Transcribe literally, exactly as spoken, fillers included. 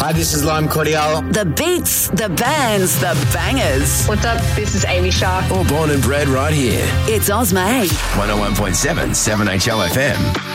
Hi, this is Lime Cordial. The beats, the bands, the bangers. What's up? This is Amy Shark. All born and bred right here. It's Ozmay. one oh one point seven, seven H L F M.